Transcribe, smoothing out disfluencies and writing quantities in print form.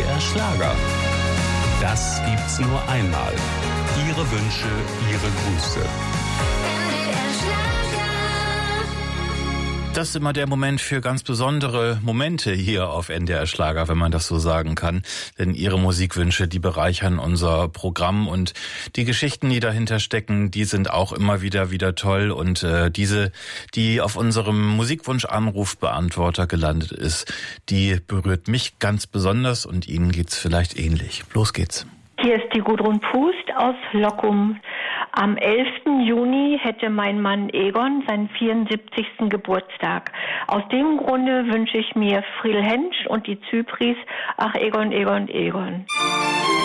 NDR Schlager. Das gibt's nur einmal. Ihre Wünsche, Ihre Grüße. Das ist immer der Moment für ganz besondere Momente hier auf NDR Schlager, wenn man das so sagen kann. Denn Ihre Musikwünsche, die bereichern unser Programm und die Geschichten, die dahinter stecken, die sind auch immer wieder toll. Und diese, die auf unserem Musikwunsch-Anrufbeantworter gelandet ist, die berührt mich ganz besonders und Ihnen geht's vielleicht ähnlich. Los geht's. Hier ist die Gudrun Pust aus Lockum. Am 11. Juni hätte mein Mann Egon seinen 74. Geburtstag. Aus dem Grunde wünsche ich mir Friedel Hensch und die Zypris, ach Egon, Egon, Egon.